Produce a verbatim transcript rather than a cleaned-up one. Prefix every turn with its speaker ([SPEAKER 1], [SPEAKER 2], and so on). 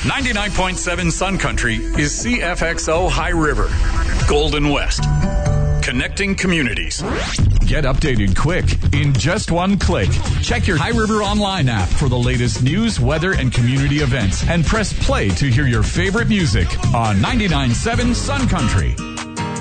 [SPEAKER 1] ninety-nine point seven Sun Country is C F X O High River, Golden West. Connecting communities.
[SPEAKER 2] Get updated quick in just one click. Check your High River Online app for the latest news, weather, and community events. And press play to hear your favorite music on ninety-nine point seven Sun Country.